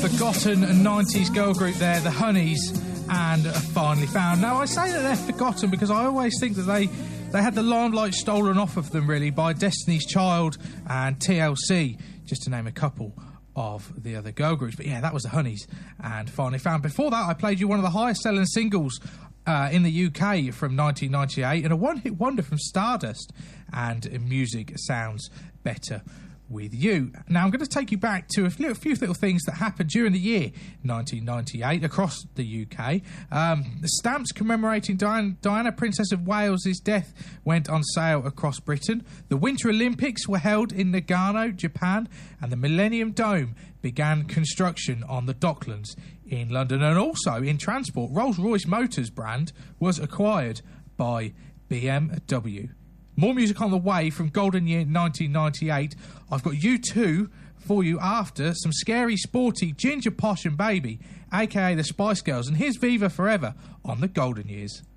Forgotten 90s girl group there, the Honeys, and Finally Found. Now, I say that they're forgotten because I always think that they had the limelight stolen off of them, really, by Destiny's Child and TLC, just to name a couple of the other girl groups. But yeah, that was the Honeys and Finally Found. Before that, I played you one of the highest selling singles in the UK from 1998, and a one-hit wonder from Stardust, and Music Sounds Better With You. Now, I'm going to take you back to a few little things that happened during the year 1998 across the UK. The stamps commemorating Diana, Princess of Wales' death went on sale across Britain. The Winter Olympics were held in Nagano, Japan, and the Millennium Dome began construction on the Docklands in London. And also in transport, Rolls-Royce Motors brand was acquired by BMW. More music on the way from Golden Year 1998. I've got U2 for you after some scary, sporty Ginger, Posh and Baby, a.k.a. the Spice Girls. And here's Viva Forever on the Golden Years.